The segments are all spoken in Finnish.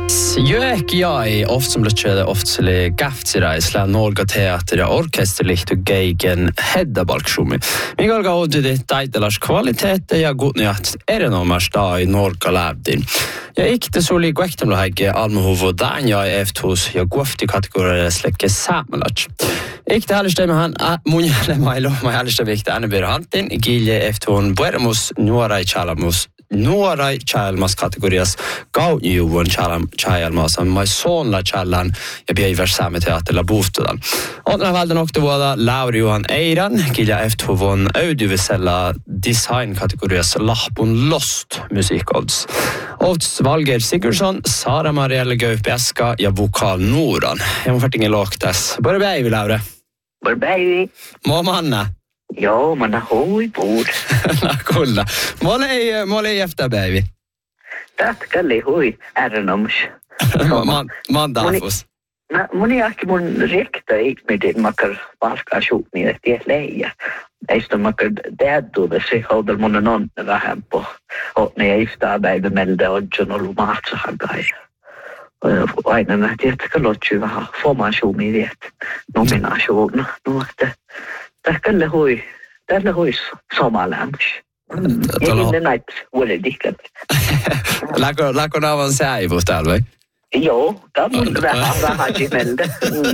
Jøk jeg ofte som løtje ofte gaftsereisla Norga teater og orkesterlicht og geigen hedda balksjomi. Vi går ga hodde ditt deidelars kvalitet jeg god nytt det noe mars da I Norga levdin. Jeg ikke det så lik vektem la hegge almehovo dan jeg eftos jeg gofti kategorier slekke samelach. Ikke det heller stemme han munjale mailo mai heller stemme ikke det byr hantin gilje efton bueramos nuarai chalamus Nuorai chalmas kategorias gau juon chalmas mai sonla chalan ja beiver samme teater la bostadan. Och den valde nog det var Lauri Johan Eiran gilja eftovon audiovisuella design kategorias lahpon lost musikodds. Odds Valger Sigurdsson, Sara Marielle Gaupeska ja vokal Noran. Jag har fått ingen låktas. Bara baby Laura. Bara baby. Mamma. Ja, man har hoj bord. Kolla. Mål är efter baby. Det ska li hoj ärnoms. Man dafos. Mun jahki mun rekta ikmidin makar palkasjuutni det leija. Eistä makar deadduuda se houdel mun on vähän po. Otne ja iftaa päivä melde odjon ollut maatsahagai. Aina nähti, että kalotsi vähän formaasjuumi viet. Nominaasjuuna. No, että tälle hui somalämys. Ei näitä vuoden dikkat. Lako naavan säivus täällä vai? Joo, tämä mun vähän kimelde.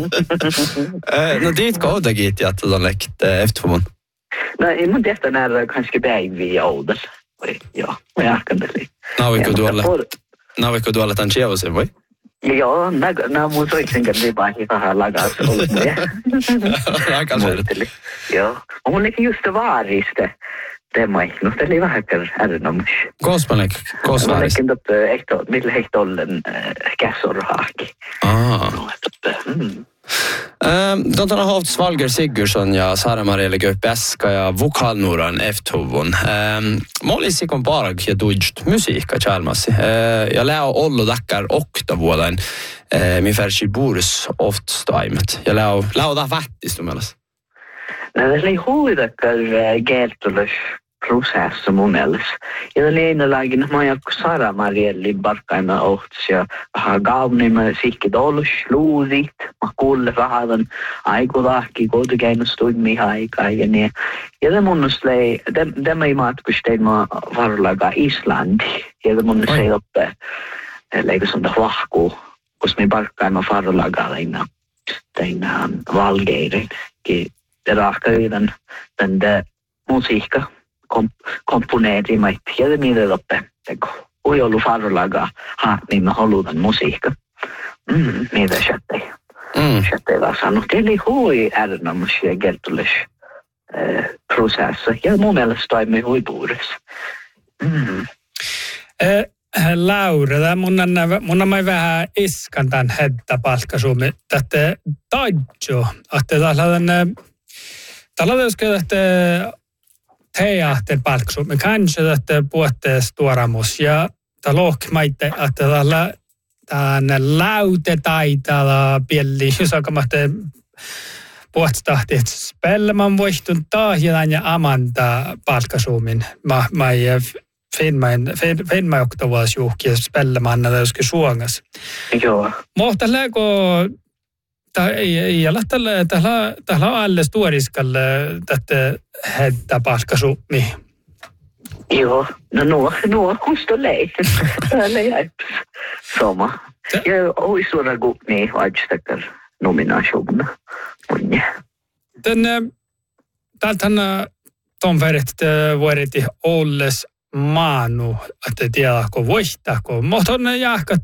No dit kauda gitt att de läkt efter mun. No, ei mun tehtä nähdä kanske päiviä oudel. Joo, mä jahkan tälle. Naaviko tuolla tämän tjeusen vai? Joo, mun soitsenkin ripahi vähän lagas ollut muja. Lagas verteli. Joo, mun eikä just vaariste. Tämä no det är vähän ärnomus. Kospanek, kosvaris. Men det millä hehtollen käsorhaaki. Då har haft Valger Sigurdsson ja Sara Marielle Gaupeska ja vokal Noran eftovon. Målis ikon bara ja dujt musiikka chalmasi. Ja lää ollo dakkar okta vuoden. Min färsi Boris oft staimet. Ja lää da fattis numelas. Det är huidakkar gertulus prosess mun mielestä. Ja leina lagin mä jakku Sara Marielle barkaina ohts ja gaavni mä sikki dolus luusit. Mä kuulle vähän aikulahki kodukäinnostui aikaa ja niin. Ja det munnus lei tämä ei matkustein mä varlaga Islandi. Ja det munnus lei uppe leikö sonta vahku, kus me barkaina varlaga leina valgeirin. Det rahköyden den musiikka komponeeri mait ja det millä uppe. Oi ollut varlaga haatni mä haluan musiikka. Mitä chattei. Chattei var sanonut eli hui ärnomus ja gertulis prosessa. Ja mun mielestä toimii huipuudessa. Laura, mun on vähän iskantan hedda palkkasuumi. Tätä taidjo, että tällä teater palkkasuumi. Kanske tätä puhuttes tuoramus ja tällä lohkmaitte, että tällä lautetaitalla pieli, jos alkamatte puhtastahti, että spelman voihtun tahjalan ja amanta palkkasuumin. Mä Finnma oktavas juhki spelman när det ska sjungas. Joo. Mutta läggo ei tällä alle storiskalle tätä hedda palkkasuumi. Joo, no kusto lei. Täällä jäi sama. Ja oi suora gupni vaihtakar nominaationa. Munja. Täältähän ton verret vuoriti olles maanu, että tiedäkö voittako. Mutta on jahkat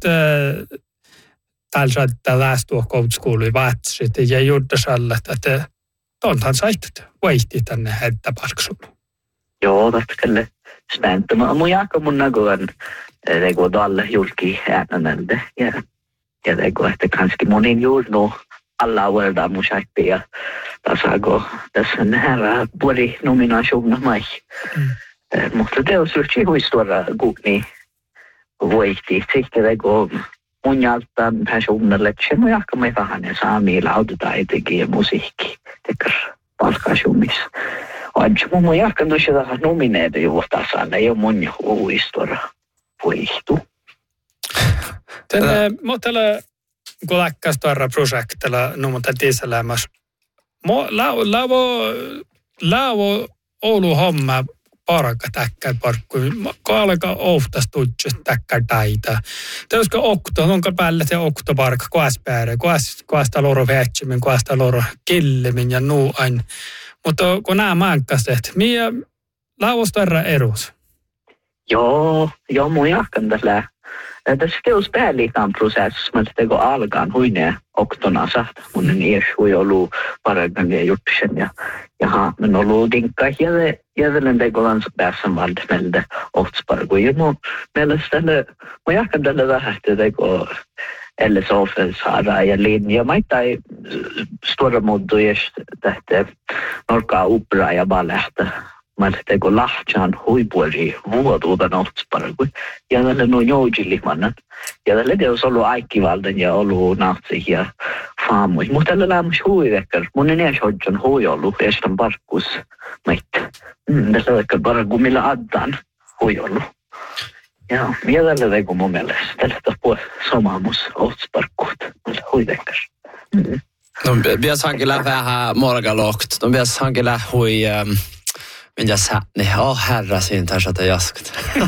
tällä lästua kouluskoului vatsit ja juurtasalla, että tonhan saitut voitti tänne hedda palkkasuumi. Joo, tästä kyllä spänttä. Mun jahka mun näköön det går alla julki äänänältä. Ja det går että kanske monin juurnu alla vuoda musaitti ja tasago tässä nähdä puoli nominaationa mai. Mutta det on suht historia gukni voitti. Sitten det går monjalta personelle. Se mun jahka mai vähän ja saami lautetaitekin ja musiikki. Tekar palkkasuumis. Anche mun jahka no sitä nomineita juostasaan. Ei ole mun historia voihtu. Mutta kun läkkäs tuolla projektilla, no mutta tiiselämässä, Lavo Oulu homma parka täkkää parkku. Kalka oftas tutsis täkkää taita. Täyskö okto, onko päällä se okto parka, kuas pääre, kuas loro vätsymin, kuas loro killimin ja nuu ain. Mutta kun nämä mankkaset, miä lavosta erus? Joo, mun jahkan tässä. Tässä teos päällikaan prosessissa, mutta teko alkaan huineen oktona sahta. Mun on hui ollut paragangia juttusen ja men ollut dinkka jädelen teko lansa päässä valdemeltä ohtusparku. Ja mun mielestä mun jahkan tällä vähän teko eller sofel saada ja linja. Mä ei stora muuttu tähtä norkaa uppraa ja balehta. Mä teko lahtjaan huipuoli vuotuutan ohtusparku. Ja tällä nuo joujilihmannan. Ja tällä teos ollut aikkivalden ja ollut nautsi ja faamui. Mutta tällä lämmäs huivekkar. Mun ei edes hodjan hui ollut. Estan parkkus. Tällä vekkar parkku millä addan hui ollut. Ja tällä teko mun mielestä. Tällä tapua somaamus ohtusparkkuut. Huivekkar. No pitäis hankin vähän morgalokt. No pitäis hankin hui... Minä säni, herra siinä taas että jaskat.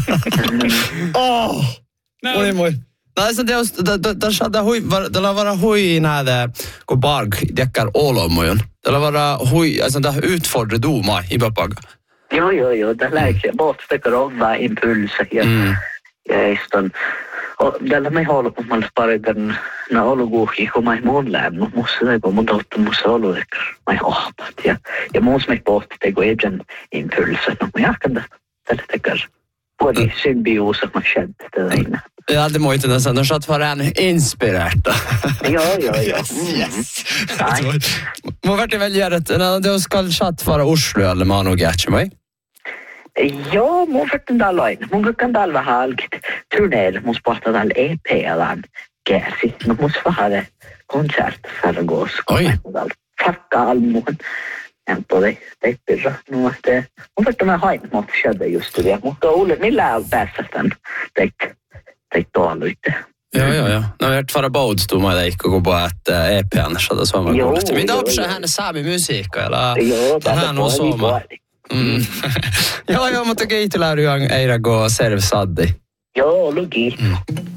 Moi. Tässä teos, tällä vara hui näitä, kun barg dekkar olomujon. Tällä vara hui, alltså det utfordrar doma i papaga. Joo, tällä lähtee. Båtstekar olla impulser ja iston. Tällä me haluamme malta parikan na oluguhi, kun mä ei muun lämmin, musta teko mun totta musta oluekar. Mä ei ohpat ja muus me pohti teko ejen impulser. No mä jahkan tällä tekar. Både symbioosa mä kände tätä innan. Ja, det må inte nästan. De satt för en inspirerta. Joo. Yes. Mun verti väl göra att du ska chatt vara Oslo eller Manu Gatche, vai? Joo, mun vertin taloin. Mun kan talva halkit turneilla, mun sporta tal EP-alan käsi. No mun svahade konsert sargos. Oi. Fakka almuun. En tode teppirra. No että mun vertin mä hain, mutta sieltä just det. Mutta Olle, millä päässä tämän teit tuolla. Joo. No jag vara boudstuma leikko kun puhut EP:n shada sama kuulosti. Mitä opsa hän saami musiikka eller hän on soma. Joo, mutta kiitos Lauri Eira go serve saddi. Joo, luki.